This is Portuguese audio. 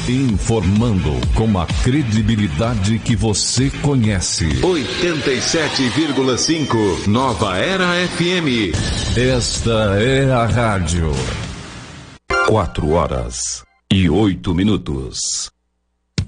Informando com a credibilidade que você conhece. 87,5 Nova Era FM. Esta é a rádio. 4 horas e 8 minutos.